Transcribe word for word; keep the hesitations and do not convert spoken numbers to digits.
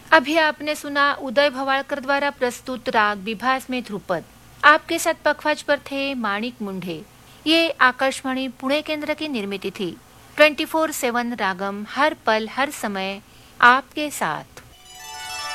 अभी आपने सुना उदय भवाड़कर द्वारा प्रस्तुत राग विभास में ध्रुपद। आपके साथ पखवाज पर थे माणिक मुंढे। ये आकाशवाणी पुणे केंद्र की निर्मित थी। ट्वेंटी फोर सेवन रागम, हर पल हर समय आपके साथ।